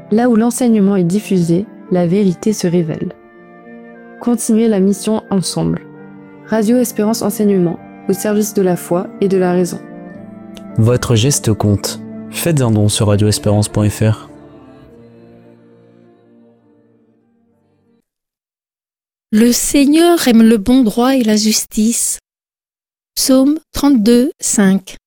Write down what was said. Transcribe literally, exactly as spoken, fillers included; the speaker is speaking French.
Là où l'enseignement est diffusé, la vérité se révèle. Continuez la mission ensemble. Radio Espérance Enseignement, au service de la foi et de la raison. Votre geste compte. Faites un don sur radio espérance point f r. Le Seigneur aime le bon droit et la justice. Psaume trente-deux, cinq.